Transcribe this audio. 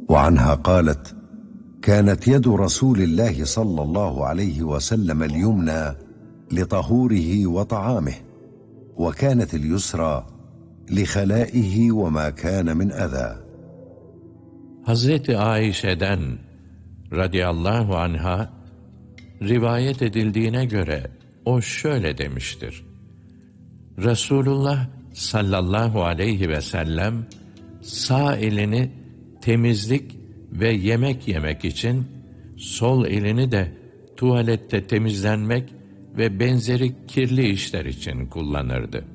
وعنها قالت: كانت يد رسول الله صلى الله عليه وسلم اليمنى لطهوره وطعامه، وكانت اليسرى لخلائه وما كان من أذى. Hazreti Ayşe'den radıyallahu anha rivayet edildiğine göre o şöyle demiştir: Resulullah sallallahu aleyhi ve sellem sağ elini temizlik ve yemek yemek için, sol elini de tuvalette temizlenmek ve benzeri kirli işler için kullanırdı.